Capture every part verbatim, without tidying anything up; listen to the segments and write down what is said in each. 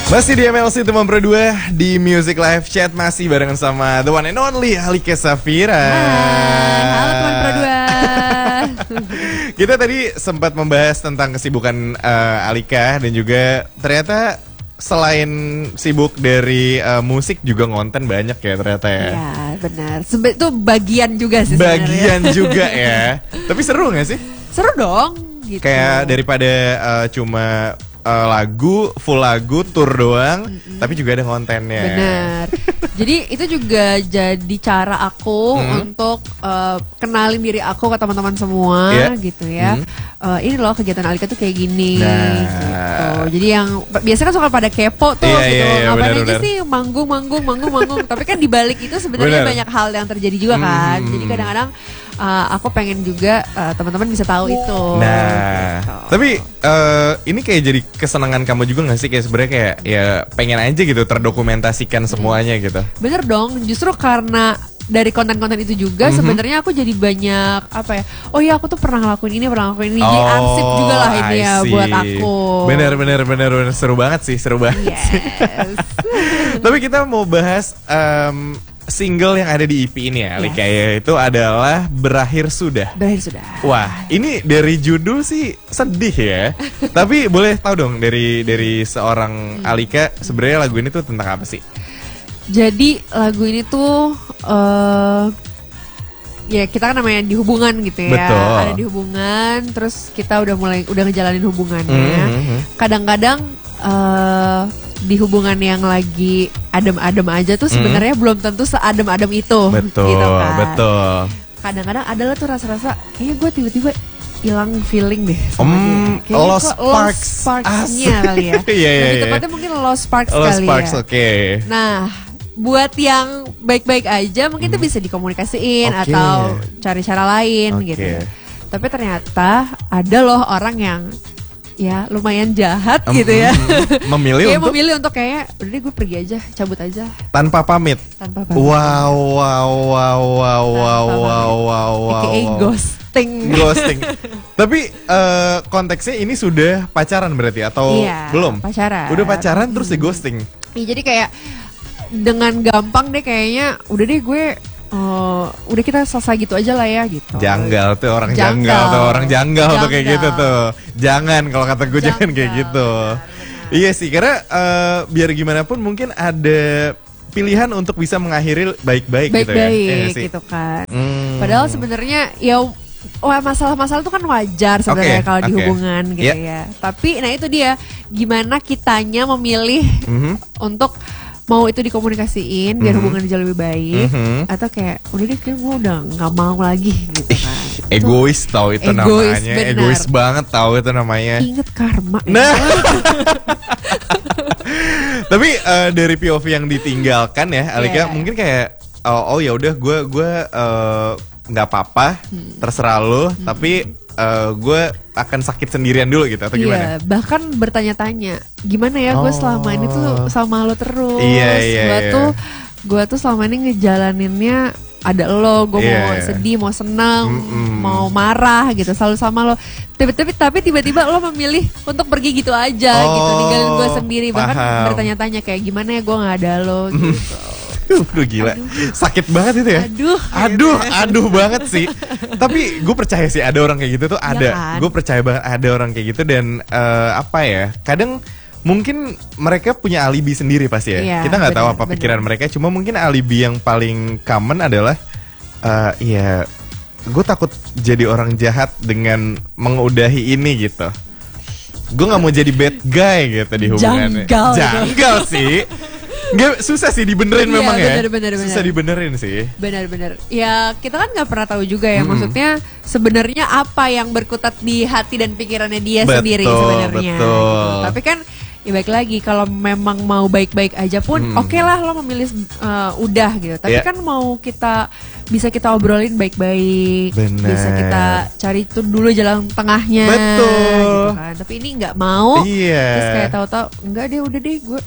Masih di M L C Teman Pro dua di Music Live Chat, masih barengan sama the one and only Alika Safira. Hai, halo Teman Pro dua. Kita tadi sempat membahas tentang kesibukan uh, Alika, dan juga ternyata selain sibuk dari uh, musik juga ngonten banyak ya ternyata ya. Iya benar, Sebe- itu bagian juga sih sebenarnya. Bagian juga ya. Tapi seru gak sih? Seru dong gitu. Kayak daripada uh, cuma uh, lagu, full lagu, tour doang, mm-mm. tapi juga ada kontennya. Benar. Jadi itu juga jadi cara aku mm. untuk uh, kenalin diri aku ke teman-teman semua, yeah. gitu ya. Mm. Uh, ini loh kegiatan Alika tuh kayak gini, nah. gitu. Jadi yang biasanya kan suka pada kepo tuh, yeah, gitu. Yeah, yeah, ngapain bener, aja bener. sih manggung, manggung, manggung, manggung. Tapi kan dibalik itu sebenarnya banyak hal yang terjadi juga kan. Mm. Jadi kadang-kadang Uh, aku pengen juga uh, teman-teman bisa tahu itu. Nah, gitu. Tapi uh, ini kayak jadi kesenangan kamu juga gak sih? Kayak sebenarnya kayak ya pengen aja gitu terdokumentasikan semuanya gitu. Bener dong, justru karena dari konten-konten itu juga mm-hmm. sebenarnya aku jadi banyak apa ya? Oh iya, aku tuh pernah ngelakuin ini, pernah ngelakuin ini. Jadi oh, arsip juga lah ini ya buat aku. Bener, bener, bener, bener, seru banget sih, seru banget. Yes. Tapi kita mau bahas um, single yang ada di E P ini ya, Alika, yes. Itu adalah Berakhir Sudah. Berakhir Sudah. Wah, ini dari judul sih sedih ya. Tapi boleh tahu dong dari dari seorang hmm. Alika, sebenarnya lagu ini tuh tentang apa sih? Jadi lagu ini tuh uh, ya kita kan namanya di hubungan gitu ya. Betul. Ada di hubungan, terus kita udah mulai udah ngejalanin hubungannya. Mm-hmm. Kadang-kadang uh, di hubungan yang lagi adem-adem aja tuh sebenarnya mm. belum tentu seadem-adem itu. Betul, gitu kan. betul. Kadang-kadang ada lah tuh rasa-rasa kayaknya gue tiba-tiba hilang feeling deh sama um, dia. Kayaknya lost sparks, sparks-nya kali ya. Iya, iya, Lebih iya. tepatnya mungkin lost sparks lost kali sparks, ya. Oke. Okay. Nah, buat yang baik-baik aja mungkin hmm. itu bisa dikomunikasiin okay. atau cari cara lain okay. gitu. Tapi ternyata ada loh orang yang ya lumayan jahat um, gitu ya. Memilih kayak untuk memilih untuk kayak udah deh gue pergi aja, cabut aja. Tanpa pamit. Tanpa pamit. Wow, wow, wow, wow, wow, wow, wow, wow. A K A ghosting. Ghosting. Tapi uh, konteksnya ini sudah pacaran berarti atau iya, belum? Pacaran. Udah pacaran hmm. terus di ghosting. Iya, jadi kayak dengan gampang deh kayaknya udah deh gue Uh, udah kita selesai gitu aja lah ya gitu. Janggal tuh orang janggal, janggal tuh orang janggal, janggal tuh kayak gitu tuh. Jangan, kalau kata gue jangan kayak gitu. Benar. Iya sih, karena uh, biar gimana pun mungkin ada pilihan untuk bisa mengakhiri baik-baik, baik-baik gitu ya. Baik-baik ya gitu kan. Hmm. Padahal sebenarnya ya wah masalah-masalah itu kan wajar sebenarnya okay, kalau di okay. hubungan gitu yeah. ya. Tapi nah itu dia gimana kitanya memilih mm-hmm. untuk mau itu dikomunikasiin biar mm-hmm. hubungan jauh lebih baik mm-hmm. atau kayak udah deh kayak gue udah nggak mau lagi gitu kan. Egois tau itu egois, namanya benar. Egois banget tau itu namanya. Ingat karma ya. Nah tapi uh, dari P O V yang ditinggalkan ya Alika, yeah. mungkin kayak oh, oh ya udah gue gue nggak uh, apa-apa hmm. terserah lo hmm. tapi Uh, gue akan sakit sendirian dulu gitu atau gimana? Iya, bahkan bertanya-tanya gimana ya oh. gue selama ini tuh sama lo terus. Iya, iya, gue iya. tuh gue tuh selama ini ngejalaninnya ada lo, gue yeah. mau sedih, mau senang, Mm-mm. mau marah gitu, selalu sama lo. Tapi tapi tiba-tiba lo memilih untuk pergi gitu aja oh, gitu, ninggalin gue sendiri. Bahkan paham. Bertanya-tanya kayak gimana ya gue nggak ada lo gitu. Aduh gila, aduh. Sakit banget itu ya. Aduh, aduh, aduh banget sih. Tapi gue percaya sih ada orang kayak gitu tuh ada. Ya kan? Gue percaya banget ada orang kayak gitu dan uh, apa ya? Kadang mungkin mereka punya alibi sendiri pasti ya. ya Kita nggak tahu apa bener. Pikiran mereka. Cuma mungkin alibi yang paling common adalah, uh, ya, gue takut jadi orang jahat dengan mengudahi ini gitu. Gue nggak mau jadi bad guy gitu di hubungannya. Janggal, Janggal sih. Gak, susah sih dibenerin memang ya, bener, ya bener, susah bener. dibenerin sih. Benar-benar. Ya kita kan nggak pernah tahu juga ya. Hmm. Maksudnya sebenarnya apa yang berkutat di hati dan pikirannya dia betul, sendiri sebenarnya. Gitu. Tapi kan ya baik lagi kalau memang mau baik-baik aja pun hmm. oke okay lah lo memilih uh, udah gitu. Tapi yeah. kan mau kita bisa kita obrolin baik-baik, bener. Bisa kita cari tuh dulu jalan tengahnya. Betul. Gitu kan. Tapi ini nggak mau. Iya. Terus kayak tahu-tahu enggak deh udah deh gue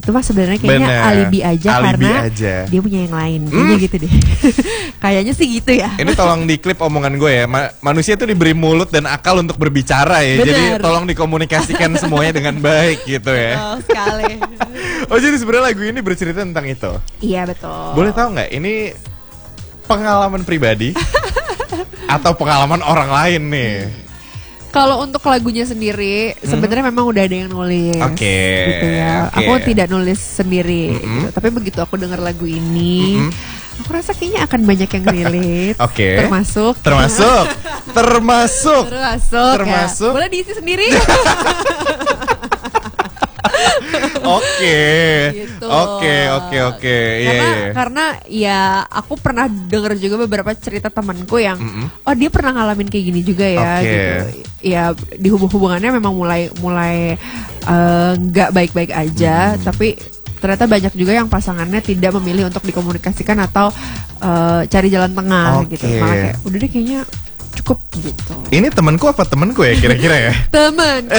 itu mah sebenarnya kayaknya Bener. alibi aja alibi karena aja. dia punya yang lain. Kayaknya hmm. gitu deh. Kayaknya sih gitu ya. Ini tolong diklip omongan gue ya. Ma- manusia tuh diberi mulut dan akal untuk berbicara ya. Bener. Jadi tolong dikomunikasikan semuanya dengan baik gitu ya. Betul sekali. Oh jadi sebenarnya lagu ini bercerita tentang itu. Iya betul. Boleh tahu nggak ini pengalaman pribadi atau pengalaman orang lain nih? Kalau untuk lagunya sendiri, hmm. sebenarnya memang udah ada yang nulis. Oke. Okay, gitu ya. Okay. Aku tidak nulis sendiri. Mm-hmm. Gitu. Tapi begitu aku dengar lagu ini, mm-hmm. aku rasa kayaknya akan banyak yang relate. Oke. Okay. Termasuk. Termasuk. Termasuk. Termasuk. Termasuk. Ya. Boleh diisi sendiri. Oke, oke, oke, oke. Karena karena ya aku pernah dengar juga beberapa cerita temanku yang, mm-hmm. oh dia pernah ngalamin kayak gini juga ya, okay. gitu. Ya di hubung-hubungannya memang mulai mulai nggak uh, baik-baik aja, mm-hmm. tapi ternyata banyak juga yang pasangannya tidak memilih untuk dikomunikasikan atau uh, cari jalan tengah, okay. gitu. Malah kayak udah deh kayaknya cukup gitu. Ini temanku apa temanku ya kira-kira ya? Temanku.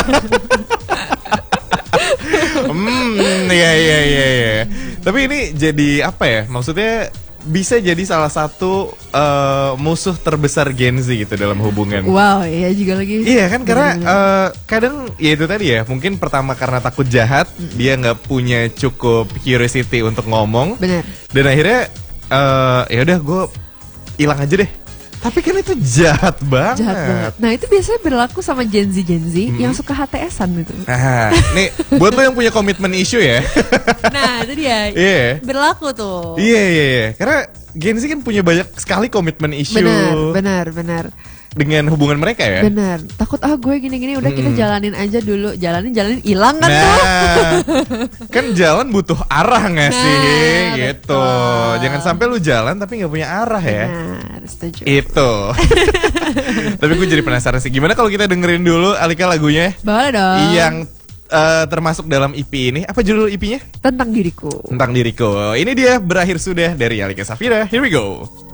Hmm, iya iya iya iya. Tapi ini jadi apa ya? Maksudnya bisa jadi salah satu uh, musuh terbesar Gen Z gitu dalam hubungan. Wow, iya juga lagi. Iya kan karena uh, kadang ya itu tadi ya, mungkin pertama karena takut jahat, mm-hmm. dia nggak punya cukup curiosity untuk ngomong. Benar. Dan akhirnya uh, ya udah gue hilang aja deh. Tapi kan itu jahat banget. Jahat banget. Nah itu biasanya berlaku sama Gen Z Gen Z hmm. yang suka H T S-an gitu. Nah, nih buat lo yang punya komitmen issue ya. Nah itu dia. Yeah. Berlaku tuh. Iya yeah, iya yeah, iya. Yeah. Karena Gen Z kan punya banyak sekali komitmen issue. Benar benar benar. Dengan hubungan mereka ya. Benar. Takut ah gue gini-gini udah hmm. kita jalanin aja dulu. Jalanin jalanin hilang kan nah, tuh. Kan jalan butuh arah nggak sih nah, gitu. Betul. Jangan sampai lu jalan tapi nggak punya arah ya. Benar, setuju. Itu. Tapi gue jadi penasaran sih. Gimana kalau kita dengerin dulu Alika lagunya? Boleh dong. Yang uh, termasuk dalam E P ini. Apa judul E P-nya? Tentang Diriku. Tentang Diriku. Ini dia Berakhir Sudah dari Alika Safira. Here we go.